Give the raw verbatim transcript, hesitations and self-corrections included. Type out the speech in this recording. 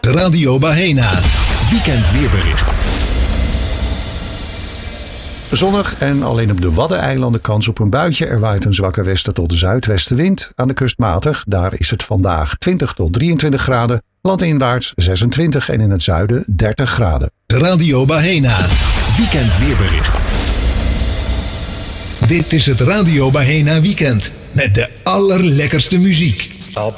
Radio Bahena. Weekend weerbericht. Zonnig en alleen op de Waddeneilanden kans op een buitje. Er waait een zwakke westen tot zuidwestenwind. Aan de kust matig. Daar is het vandaag twintig tot drieëntwintig graden. Landinwaarts zesentwintig en in het zuiden dertig graden. Radio Bahena. Weekend weerbericht. Dit is het Radio Bahena Weekend. Met de allerlekkerste muziek. Stop